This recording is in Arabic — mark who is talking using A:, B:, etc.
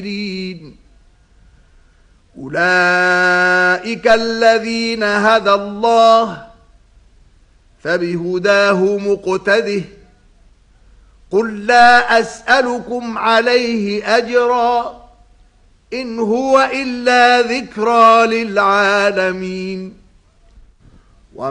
A: أولئك الذين هدى الله فبهداه مقتده قل لا أسألكم عليه أجرا إن هو إلا ذكرى للعالمين